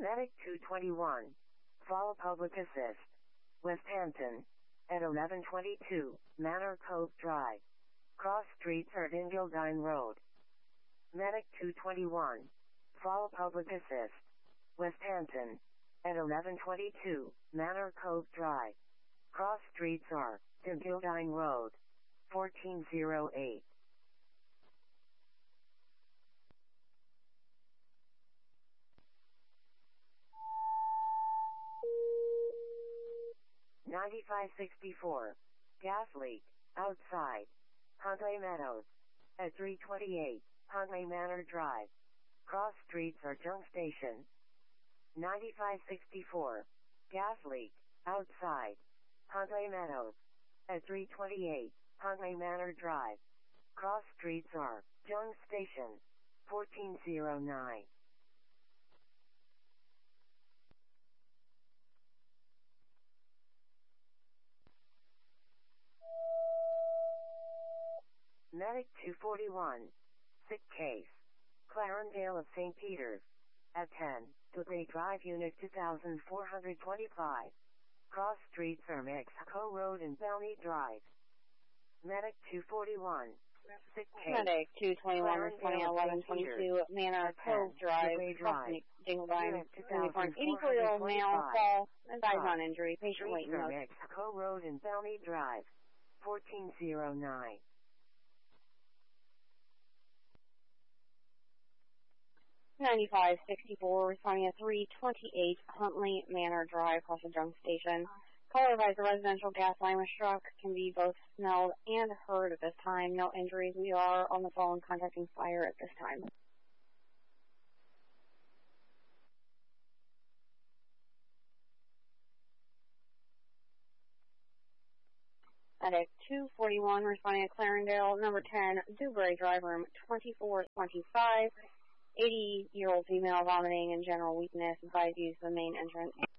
Medic 221, Fall Public Assist, West Hampton, at 1122, Manor Cove Drive. Cross Street, Erdin Gildine Road. Medic 221, Fall Public Assist, West Hampton, at 1122, Manor Cove Drive. Cross Streets are, Gildine Road, 1408. $95.64. Gas leak, outside. Huntley Meadows. At 328, Huntley Manor Drive. Cross Streets or Junk Station. $95.64. Gas leak, outside. Huntley Meadows. At 328, Huntley Manor Drive. Cross Streets are, Junk Station. 1409. Medic 241. Sick case. Clarendale of St. Peter's. At 10, Debris Drive Unit 2425. Cross Streets are Mexico Road and Bellmead Drive. Medic 241. Sick case. Medic 221 responding at 1122 Manor Cove Drive, Dingledine, Uniform 84-year-old male, fall, advised on injury, patient waiting note. Mexico Road and Bellmead Drive, 1409. $95.64 responding at 328 Huntley Manor Drive, across the Junk Station. Caller advised the residential gas line was struck, can be both smelled and heard at this time. No injuries. We are on the phone contacting fire at this time. Medic 241 responding at Clarendale, number 10, Dewberry Drive, room 2425. 80-year-old female vomiting and general weakness. Advised use the main entrance.